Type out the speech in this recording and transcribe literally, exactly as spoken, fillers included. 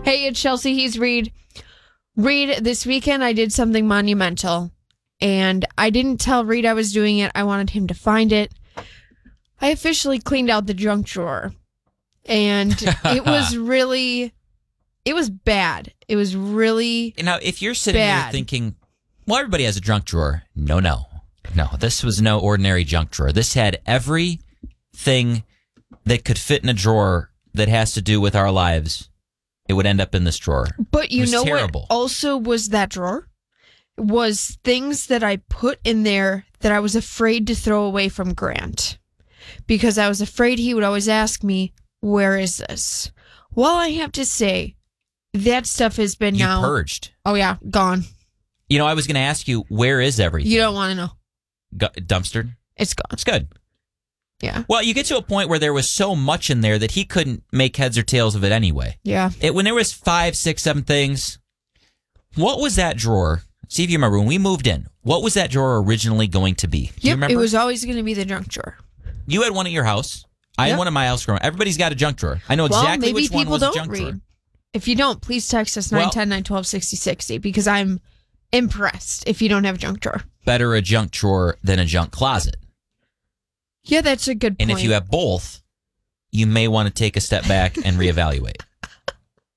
Hey, it's Chelsea. He's Reed. Reed, this weekend I did something monumental, and I didn't tell Reed I was doing it. I wanted him to find it. I officially cleaned out the junk drawer, and it was really, it was bad. It was really Now, if you're sitting bad. there thinking, well, everybody has a junk drawer. No, no. No, this was no ordinary junk drawer. This had everything that could fit in a drawer that has to do with our lives. It would end up in this drawer. But you It was know terrible. what also was that drawer? Was things that I put in there that I was afraid to throw away from Grant. Because I was afraid he would always ask me, where is this? Well, I have to say, that stuff has been You now... purged. Oh, yeah, gone. You know, I was going to ask you, where is everything? You don't want to know. Gu- dumpstered? It's gone. It's good. Yeah. Well, you get to a point where there was so much in there that he couldn't make heads or tails of it anyway. Yeah. It, when there was five, six, seven things, what was that drawer? See if you remember, when we moved in, what was that drawer originally going to be? Do you Yep, remember? it was always going to be the junk drawer. You had one at your house. I Yep. had one at my house growing up. Everybody's got a junk drawer. I know Well, exactly maybe which one people was a don't junk read. drawer. If you don't, please text us Well- nine ten, nine twelve, sixty sixty because I'm impressed if you don't have a junk drawer. Better a junk drawer than a junk closet. Yeah, that's a good point. And if you have both, you may want to take a step back and reevaluate.